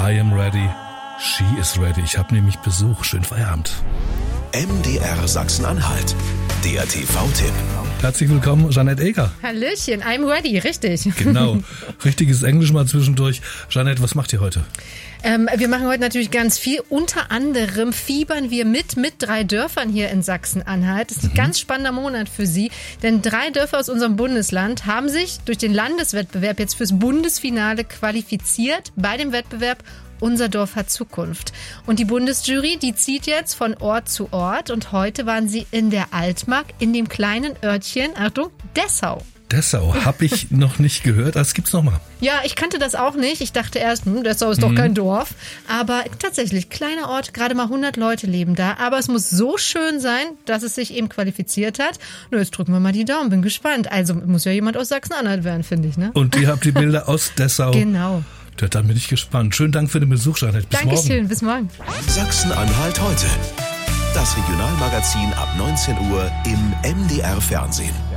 I am ready. She is ready. Ich habe nämlich Besuch. Schönen Feierabend. MDR Sachsen-Anhalt. Der TV-Tipp. Herzlich willkommen, Jeanette Eger. Hallöchen, I'm ready, richtig. Genau, richtiges Englisch mal zwischendurch. Jeanette, was macht ihr heute? Wir machen heute natürlich ganz viel. Unter anderem fiebern wir mit 3 Dörfern hier in Sachsen-Anhalt. Das ist ein ganz spannender Monat für Sie, denn 3 Dörfer aus unserem Bundesland haben sich durch den Landeswettbewerb jetzt fürs Bundesfinale qualifiziert bei dem Wettbewerb Unser Dorf hat Zukunft. Und die Bundesjury, die zieht jetzt von Ort zu Ort. Und heute waren sie in der Altmark, in dem kleinen Örtchen, Achtung, Dessau. Dessau, habe ich noch nicht gehört. Das gibt's noch mal. Ja, ich kannte das auch nicht. Ich dachte erst, Dessau ist doch kein Dorf. Aber tatsächlich, kleiner Ort, gerade mal 100 Leute leben da. Aber es muss so schön sein, dass es sich eben qualifiziert hat. Nur jetzt drücken wir mal die Daumen, bin gespannt. Also muss ja jemand aus Sachsen-Anhalt werden, finde ich, ne? Und ihr habt die Bilder aus Dessau. Genau. Ja, dann bin ich gespannt. Schönen Dank für den Besuch, Jeanette. Bis Dankeschön, morgen. bis morgen. Sachsen-Anhalt heute. Das Regionalmagazin ab 19 Uhr im MDR Fernsehen.